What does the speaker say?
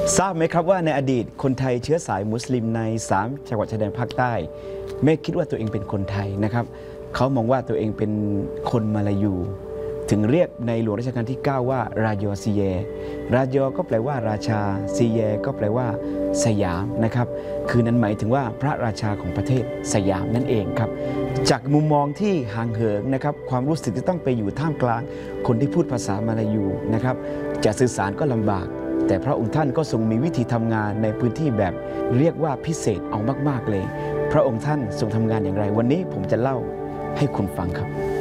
ทราบไหมครับว่าในอดีตคนไทยเชื้อสายมุสลิมใน3จังหวัดชายแดนภาคใต้ไม่คิดว่าตัวเองเป็นคนไทยนะครับเขามองว่าตัวเองเป็นคนมาลายูถึงเรียกในหลวงรัชกาลที่9ว่ารายอซีเยรายอก็แปลว่าราชาซีเยก็แปลว่าสยามนะครับคือนั้นหมายถึงว่าพระราชาของประเทศสยามนั่นเองครับจากมุมมองที่ห่างเหินนะครับความรู้สึกที่ต้องไปอยู่ท่ามกลางคนที่พูดภาษามาลายูนะครับจะสื่อสารก็ลำบากแต่พระองค์ท่านก็ทรงมีวิธีทำงานในพื้นที่แบบเรียกว่าพิเศษเอามากๆเลยพระองค์ท่านทรงทำงานอย่างไรวันนี้ผมจะเล่าให้คุณฟังครับ